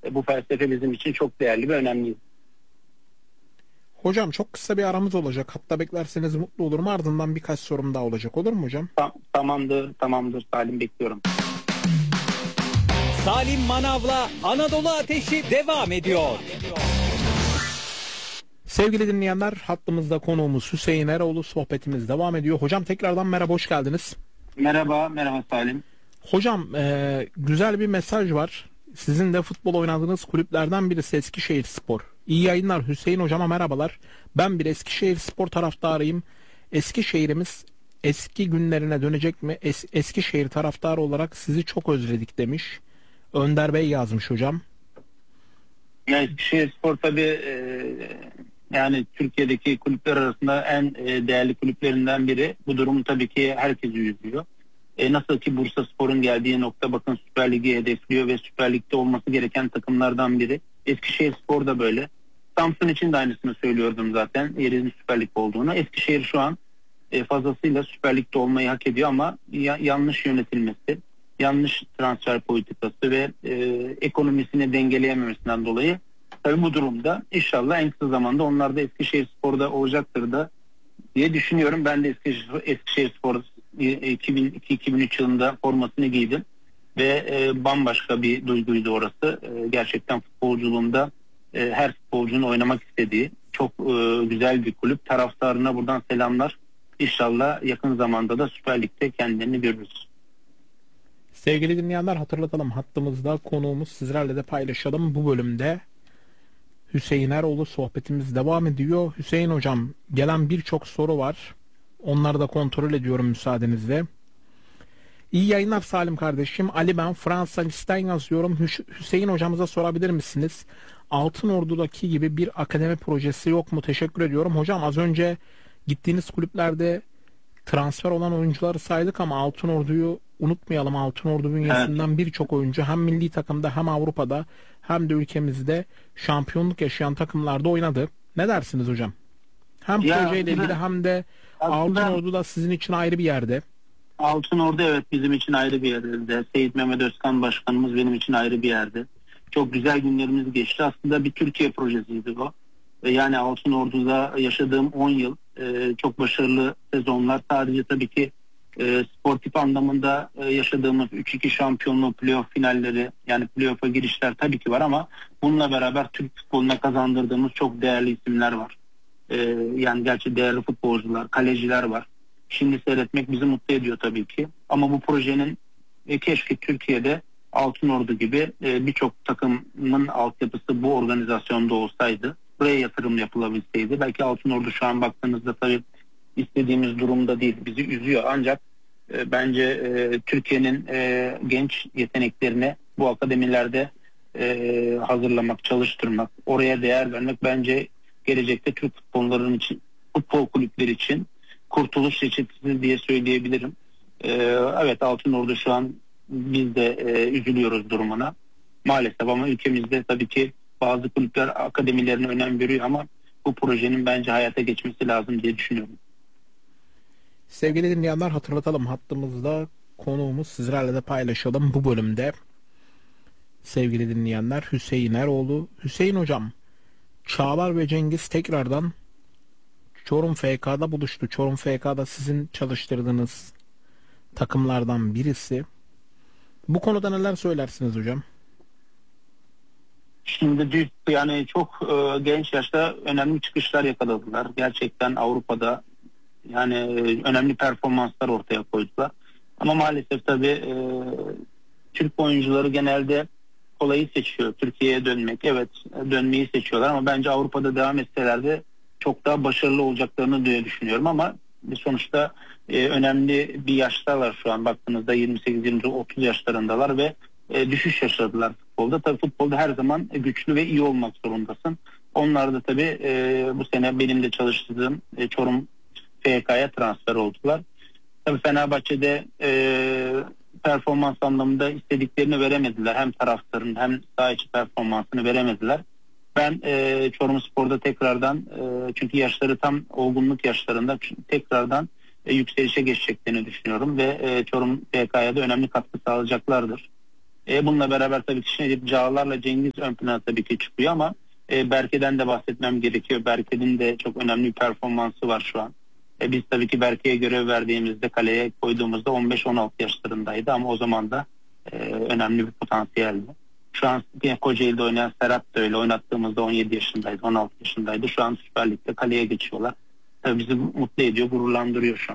Bu felsefe bizim için çok değerli ve önemli. Hocam çok kısa bir aramız olacak. Hatta beklerseniz mutlu olurum. Ardından birkaç sorum daha olacak. Olur mu hocam? Tamamdır Salim, bekliyorum. Salim Manav'la Anadolu Ateşi devam ediyor. Sevgili dinleyenler, hattımızda konuğumuz Hüseyin Eroğlu, sohbetimiz devam ediyor. Hocam tekrardan merhaba, hoş geldiniz. Merhaba Salim. Hocam güzel bir mesaj var. Sizin de futbol oynadığınız kulüplerden birisi Eskişehirspor. İyi yayınlar Hüseyin hocama, merhabalar. Ben bir Eskişehirspor taraftarıyım. Eskişehir'imiz eski günlerine dönecek mi? Eskişehir taraftarı olarak sizi çok özledik demiş. Önder Bey yazmış hocam. Yani Eskişehirspor tabii yani Türkiye'deki kulüpler arasında en değerli kulüplerinden biri. Bu durum tabii ki herkesi üzüyor. Nasıl ki Bursaspor'un geldiği nokta, bakın Süper Lig'i hedefliyor ve Süper Lig'de olması gereken takımlardan biri. Eskişehirspor da böyle. Samsun için de aynısını söylüyordum zaten, yerinin Süper Lig olduğunu. Eskişehir şu an fazlasıyla Süper Lig'de olmayı hak ediyor ama yanlış yönetilmesi, yanlış transfer politikası ve ekonomisini dengeleyememesinden dolayı tabii bu durumda. İnşallah en kısa zamanda onlar da Eskişehirspor'da olacaktır da diye düşünüyorum. Ben de Eskişehirspor 2002-2003 yılında formasını giydim ve bambaşka bir duyguydu orası. Gerçekten futbolculuğunda her futbolcunun oynamak istediği çok güzel bir kulüp. Taraftarına buradan selamlar. İnşallah yakın zamanda da Süper Lig'de kendilerini görürüz. Sevgili dinleyenler, hatırlatalım, hattımızda konuğumuz, sizlerle de paylaşalım. Bu bölümde Hüseyin Eroğlu, sohbetimiz devam ediyor. Hüseyin hocam, gelen birçok soru var. Onları da kontrol ediyorum müsaadenizle. İyi yayınlar Salim kardeşim. Ali ben, Fransa Nice'den yazıyorum. Hüseyin hocamıza sorabilir misiniz? Altınordu'daki gibi bir akademi projesi yok mu? Teşekkür ediyorum. Hocam az önce gittiğiniz kulüplerde transfer olan oyuncuları saydık ama Altınordu'yu unutmayalım. Altınordu bünyesinden birçok oyuncu hem milli takımda hem Avrupa'da hem de ülkemizde şampiyonluk yaşayan takımlarda oynadı. Ne dersiniz hocam? Hem projeyle ilgili hem de Altınordu da sizin için ayrı bir yerde. Altınordu evet bizim için ayrı bir yerde. Seyit Mehmet Özkan Başkanımız benim için ayrı bir yerde. Çok güzel günlerimiz geçti. Aslında bir Türkiye projesiydi bu. Yani Altınordu'da yaşadığım 10 yıl çok başarılı sezonlar. Sadece tabii ki sportif anlamında yaşadığımız 3-2 şampiyonluğu, playoff finalleri, yani playoff'a girişler tabii ki var ama bununla beraber Türk futboluna kazandırdığımız çok değerli isimler var. Yani gerçi değerli futbolcular, kaleciler var. Şimdi seyretmek bizi mutlu ediyor tabii ki. Ama bu projenin keşke Türkiye'de Altınordu gibi birçok takımın altyapısı bu organizasyonda olsaydı, buraya yatırım yapılabilseydi. Belki Altınordu şu an baktığınızda tabii istediğimiz durumda değil. Bizi üzüyor ancak bence Türkiye'nin genç yeteneklerini bu akademilerde hazırlamak, çalıştırmak, oraya değer vermek bence gelecekte Türk futbolların için, futbol kulüpleri için kurtuluş reçetesi diye söyleyebilirim. Evet, Altınordu şu an biz de üzülüyoruz durumuna maalesef ama ülkemizde tabii ki bazı kulüpler akademilerine önem veriyor ama bu projenin bence hayata geçmesi lazım diye düşünüyorum. Sevgili dinleyenler, hatırlatalım, hattımızda konuğumuz, sizlerle de paylaşalım bu bölümde. Sevgili dinleyenler, Hüseyin Eroğlu. Hüseyin hocam, Çağlar ve Cengiz tekrardan Çorum FK'da buluştu. Çorum FK'da sizin çalıştırdığınız takımlardan birisi. Bu konuda neler söylersiniz hocam? Şimdi yani çok genç yaşta önemli çıkışlar yakaladılar. Gerçekten Avrupa'da yani önemli performanslar ortaya koydular. Ama maalesef tabii Türk oyuncuları genelde kolayı seçiyor. Türkiye'ye dönmek. Evet, dönmeyi seçiyorlar ama bence Avrupa'da devam etselerdi çok daha başarılı olacaklarını diye düşünüyorum ama sonuçta önemli bir yaştalar şu an. Baktığınızda 28-29-30 yaşlarındalar ve düşüş yaşadılar futbolda. Tabii futbolda her zaman güçlü ve iyi olmak zorundasın. Onlar da tabii bu sene benim de çalıştığım Çorum FK'ya transfer oldular. Tabii Fenerbahçe'de performans anlamında istediklerini veremediler. Hem taraftarın hem saha içi performansını veremediler. Ben Çorumspor'da tekrardan çünkü yaşları tam olgunluk yaşlarında tekrardan yükselişe geçeceklerini düşünüyorum ve Çorum FK'ya da önemli katkı sağlayacaklardır. Bununla beraber tabii ki Çağlar'la Cengiz ön plana tabii ki çıkıyor ama Berke'den de bahsetmem gerekiyor. Berke'nin de çok önemli bir performansı var şu an. Biz tabii ki Berke'ye görev verdiğimizde, kaleye koyduğumuzda 15-16 yaşlarındaydı ama o zaman da önemli bir potansiyeldi. Şu an Kocaeli'de oynayan Serhat da öyle. Oynattığımızda 17 yaşındaydı, 16 yaşındaydı. Şu an Süper Lig'de kaleye geçiyorlar. Tabii bizi mutlu ediyor, gururlandırıyor şu an.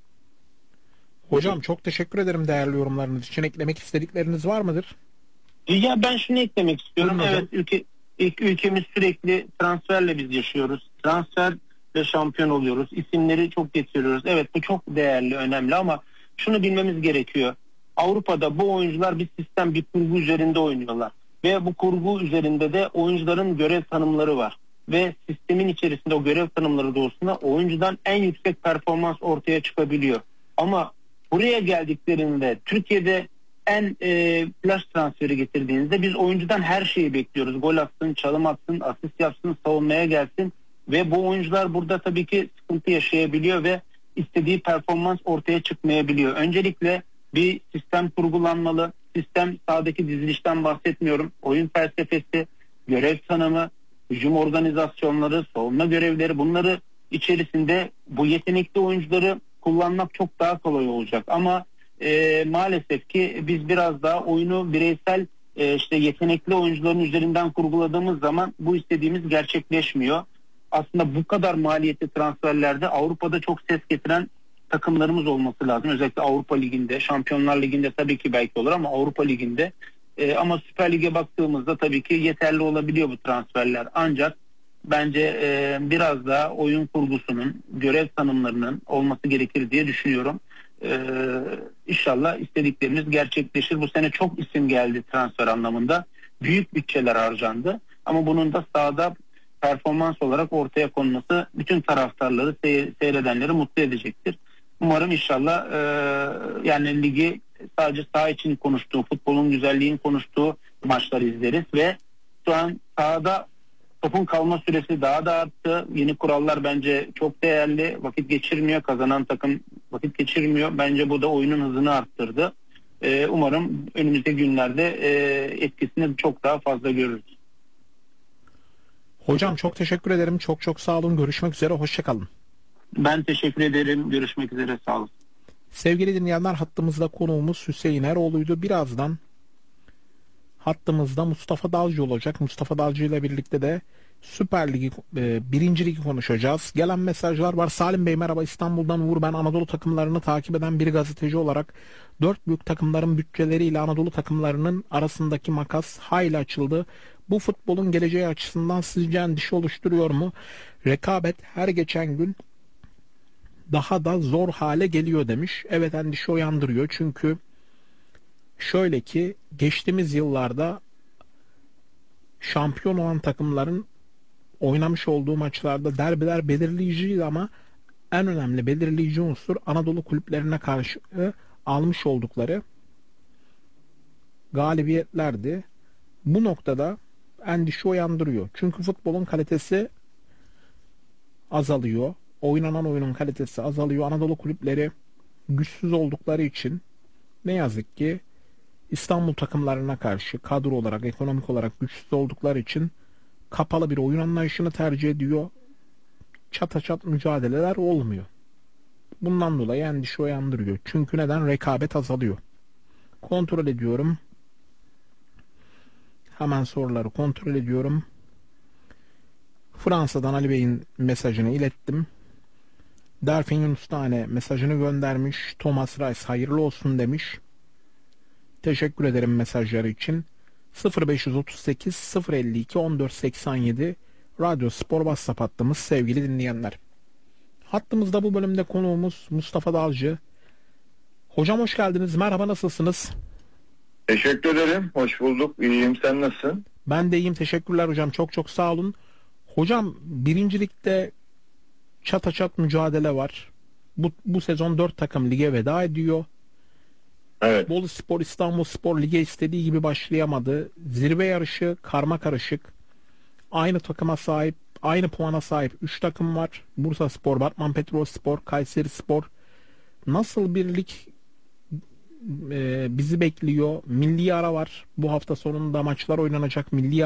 Hocam çok teşekkür ederim değerli yorumlarınız için. Eklemek istedikleriniz var mıdır? Ya ben şunu eklemek istiyorum. Buyurun Evet, ülkemiz sürekli transferle biz yaşıyoruz. Transferle şampiyon oluyoruz. İsimleri çok getiriyoruz. Evet, bu çok değerli, önemli ama şunu bilmemiz gerekiyor. Avrupa'da bu oyuncular bir sistem, bir kurgu üzerinde oynuyorlar. Ve bu kurgu üzerinde de oyuncuların görev tanımları var. Ve sistemin içerisinde o görev tanımları doğrultusunda oyuncudan en yüksek performans ortaya çıkabiliyor. Ama buraya geldiklerinde Türkiye'de en flash transferi getirdiğinizde biz oyuncudan her şeyi bekliyoruz. Gol atsın, çalım atsın, asist yapsın, savunmaya gelsin. Ve bu oyuncular burada tabii ki sıkıntı yaşayabiliyor ve istediği performans ortaya çıkmayabiliyor. Öncelikle bir sistem kurgulanmalı. Sistem, sahadaki dizilişten bahsetmiyorum. Oyun felsefesi, görev tanımı, hücum organizasyonları, savunma görevleri, bunları içerisinde bu yetenekli oyuncuları kullanmak çok daha kolay olacak. Ama maalesef ki biz biraz daha oyunu bireysel işte yetenekli oyuncuların üzerinden kurguladığımız zaman bu istediğimiz gerçekleşmiyor. Aslında bu kadar maliyetli transferlerde Avrupa'da çok ses getiren takımlarımız olması lazım. Özellikle Avrupa Ligi'nde, Şampiyonlar Ligi'nde tabii ki belki olur ama Avrupa Ligi'nde ama Süper Lig'e baktığımızda tabii ki yeterli olabiliyor bu transferler. Ancak bence biraz daha oyun kurgusunun, görev tanımlarının olması gerekir diye düşünüyorum. İnşallah istediklerimiz gerçekleşir. Bu sene çok isim geldi transfer anlamında. Büyük bütçeler harcandı. Ama bunun da sahada performans olarak ortaya konması bütün taraftarları, seyredenleri mutlu edecektir. Umarım inşallah yani ligi sadece saha için konuştuğu, futbolun güzelliğini konuştuğu maçları izleriz ve şu an sahada topun kalma süresi daha da arttı. Yeni kurallar bence çok değerli. Vakit geçirmiyor. Kazanan takım vakit geçirmiyor. Bence bu da oyunun hızını arttırdı. Umarım önümüzdeki günlerde etkisini çok daha fazla görürüz. Hocam çok teşekkür ederim. Çok çok sağ olun. Görüşmek üzere. Hoşçakalın. Ben teşekkür ederim. Görüşmek üzere. Sağ olun. Sevgili dinleyenler, hattımızda konuğumuz Hüseyin Eroğlu'ydu. Birazdan hattımızda Mustafa Dalcı olacak. Mustafa Dalcı ile birlikte de Süper Ligi, 1. Ligi konuşacağız. Gelen mesajlar var. Salim Bey merhaba, İstanbul'dan Uğur, ben Anadolu takımlarını takip eden bir gazeteci olarak 4 büyük takımların bütçeleriyle Anadolu takımlarının arasındaki makas hayli açıldı. Bu futbolun geleceği açısından sizce endişe oluşturuyor mu? Rekabet her geçen gün daha da zor hale geliyor demiş. Evet, endişe uyandırıyor. Çünkü şöyle ki geçtiğimiz yıllarda şampiyon olan takımların oynamış olduğu maçlarda derbiler belirleyiciydi ama en önemli belirleyici unsur Anadolu kulüplerine karşı almış oldukları galibiyetlerdi. Bu noktada endişe uyandırıyor. Çünkü futbolun kalitesi azalıyor. Oynanan oyunun kalitesi azalıyor. Anadolu kulüpleri güçsüz oldukları için ne yazık ki İstanbul takımlarına karşı kadro olarak, ekonomik olarak güçsüz oldukları için kapalı bir oyun anlayışını tercih ediyor. Çata çat mücadeleler olmuyor. Bundan dolayı endişe uyandırıyor. Çünkü neden? Rekabet azalıyor. Kontrol ediyorum. Hemen soruları kontrol ediyorum. Fransa'dan Ali Bey'in mesajını ilettim. Delfin Yunus Tane mesajını göndermiş. Thomas Rice hayırlı olsun demiş. Teşekkür ederim mesajları için. 0538 052 1487 Radyo Spor WhatsApp hattımız sevgili dinleyenler. Hattımızda bu bölümde konuğumuz Mustafa Dalcı. Hocam hoş geldiniz. Merhaba, nasılsınız? Teşekkür ederim. Hoş bulduk. İyiyim. Sen nasılsın? Ben de iyiyim. Teşekkürler hocam. Çok çok sağ olun. Hocam, birincilikte çata çat mücadele var. Bu sezon 4 takım lige veda ediyor. Evet. Bolu Spor, İstanbul Spor lige istediği gibi başlayamadı. Zirve yarışı karma karışık. Aynı takıma sahip, aynı puana sahip 3 takım var. Bursa Spor, Batman Petrol Spor, Kayseri Spor. Nasıl bir lig bizi bekliyor. Milli ara var. Bu hafta sonunda maçlar oynanacak. Milli